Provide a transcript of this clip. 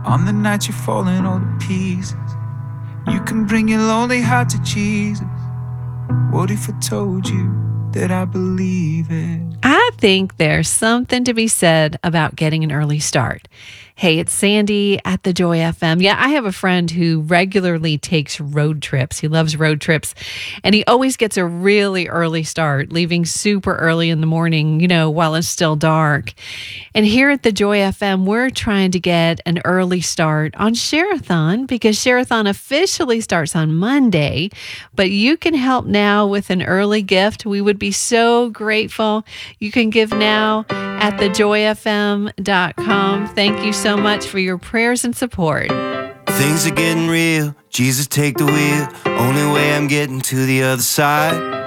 On the night you're falling all to pieces, you can bring your lonely heart to Jesus. What if I told you that I believe it? I think there's something to be said about getting an early start. Hey, it's Sandy at the Joy FM. Yeah, I have a friend who regularly takes road trips. He loves road trips, and he always gets a really early start, leaving super early in the morning, while it's still dark. And here at the Joy FM, we're trying to get an early start on Share-a-thon because Share-a-thon officially starts on Monday, but you can help now with an early gift. We would be so grateful. You can give now at thejoyfm.com. Thank you so much for your prayers and support. Things are getting real. Jesus, take the wheel. Only way I'm getting to the other side.